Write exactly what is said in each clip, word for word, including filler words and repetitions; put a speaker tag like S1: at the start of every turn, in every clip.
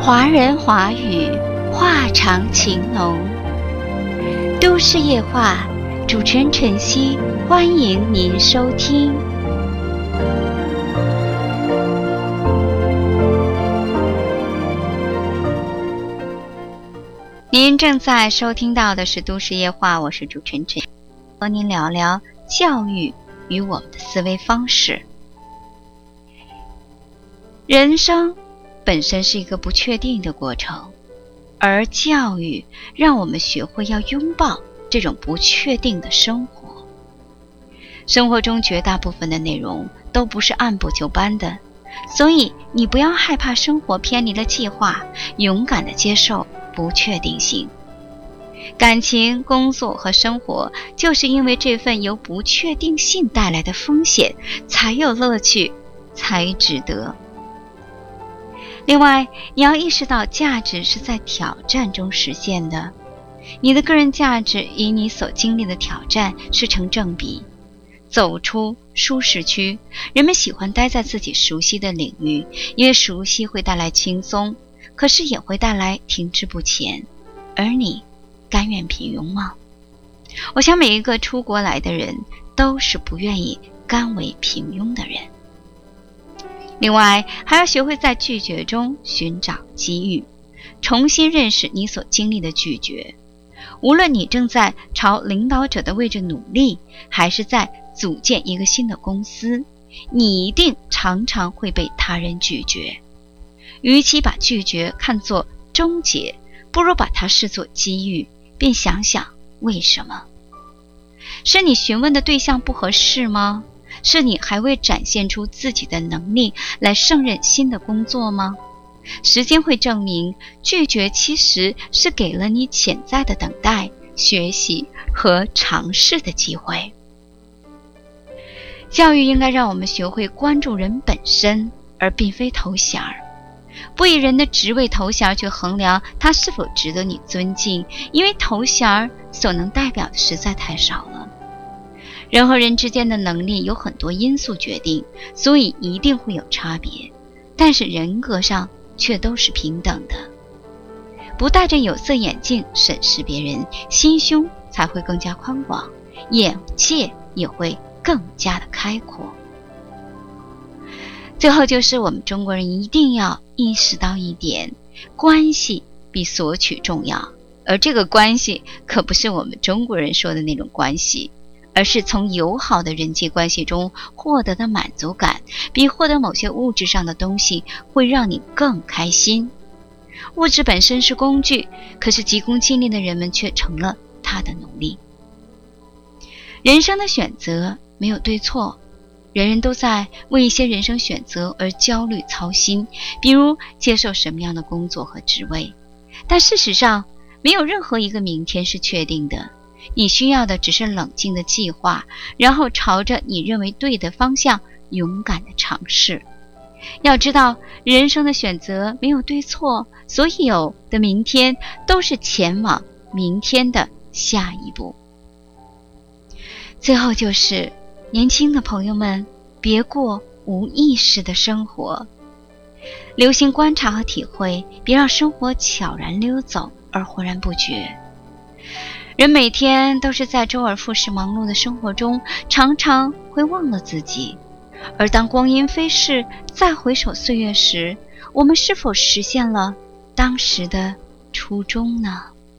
S1: 华人华语，话长情浓。都市夜话，主持人晨曦，欢迎您收听。您正在收听到的是都市夜话，我是主持人晨曦，和您聊聊教育与我们的思维方式。人生本身是一个不确定的过程，而教育让我们学会要拥抱这种不确定的生活。生活中绝大部分的内容都不是按部就班的，所以你不要害怕生活偏离了计划，勇敢地接受不确定性。感情、工作和生活就是因为这份由不确定性带来的风险，才有乐趣，才值得。另外，你要意识到价值是在挑战中实现的，你的个人价值与你所经历的挑战是成正比。走出舒适区，人们喜欢待在自己熟悉的领域，因为熟悉会带来轻松，可是也会带来停滞不前。而你甘愿平庸吗？我想每一个出国来的人都是不愿意甘为平庸的人。另外，还要学会在拒绝中寻找机遇，重新认识你所经历的拒绝。无论你正在朝领导者的位置努力，还是在组建一个新的公司，你一定常常会被他人拒绝。与其把拒绝看作终结，不如把它视作机遇，并想想为什么。是你询问的对象不合适吗？是你还未展现出自己的能力来胜任新的工作吗？时间会证明，拒绝其实是给了你潜在的等待、学习和尝试的机会。教育应该让我们学会关注人本身，而并非头衔儿。不以人的职位头衔去衡量他是否值得你尊敬，因为头衔儿所能代表的实在太少了。人和人之间的能力有很多因素决定，所以一定会有差别，但是人格上却都是平等的。不戴着有色眼镜审视别人，心胸才会更加宽广，眼界也会更加的开阔。最后就是我们中国人一定要意识到一点，关系比索取重要，而这个关系可不是我们中国人说的那种关系，而是从友好的人际关系中获得的满足感，比获得某些物质上的东西会让你更开心。物质本身是工具，可是急功近利的人们却成了他的奴隶。人生的选择没有对错，人人都在为一些人生选择而焦虑操心，比如接受什么样的工作和职位。但事实上，没有任何一个明天是确定的，你需要的只是冷静的计划，然后朝着你认为对的方向勇敢的尝试。要知道，人生的选择没有对错，所有的明天都是前往明天的下一步。最后就是年轻的朋友们，别过无意识的生活，留心观察和体会，别让生活悄然溜走而浑然不觉。人每天都是在周而复始忙碌的生活中，常常会忘了自己。而当光阴飞逝，再回首岁月时，我们是否实现了当时的初衷呢？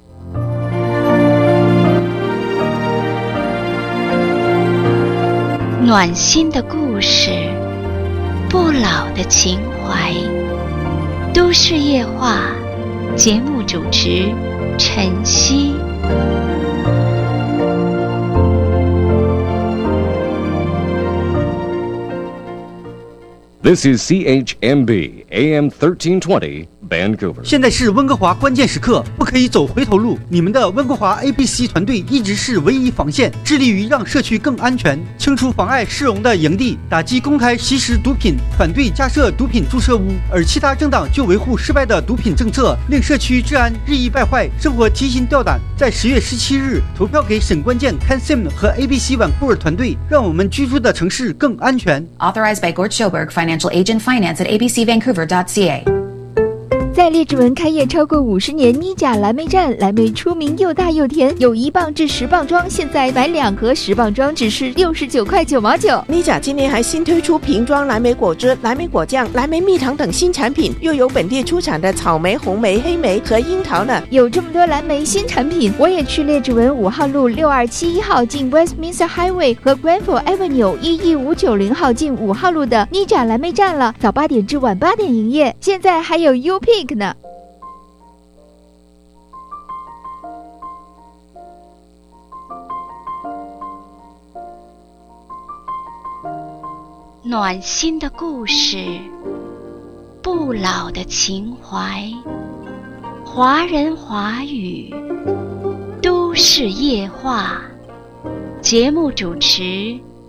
S1: 暖心的故事，不老的情怀。都市夜话，节目主持晨曦。
S2: This is C H M B A M thirteen twenty Vancouver。
S3: 现在是温哥华关键时刻，不可以走回头路。你们的温哥华 A B C 团队一直是唯一防线，致力于让社区更安全，清除妨碍市容的营地，打击公开吸食毒品，反对加设毒品注射屋。而其他政党就维护失败的毒品政策，令社区治安日益败坏，生活提心吊胆。在十月十七日投票给沈关键 Ken 和 A B C Vancouver 团队，让我们居住的城市更安全。
S4: Authorized by Gord Schoberg, Financial Agent, Finance at a b c vancouver dot c a。 在列治文开业超过五十年，妮甲蓝莓站，蓝莓出名又大又甜，有一磅至十磅装，现在买两盒十磅装只是六十九块九毛九。
S5: 妮甲今年还新推出瓶装蓝莓果汁、蓝莓果酱、蓝莓蜜糖等新产品，又有本地出产的草莓、红莓、黑莓和樱桃呢。
S4: 有这么多蓝莓新产品，我也去列治文五号路六二七一号进 Westminster Highway 和 Granville Avenue 一一五九零号进五号路的妮甲蓝莓站了，早八点至晚八点营业，现在还有 U-Pick 呢。
S1: 暖心的故事，不老的情怀，华人华语，都市夜话。节目主持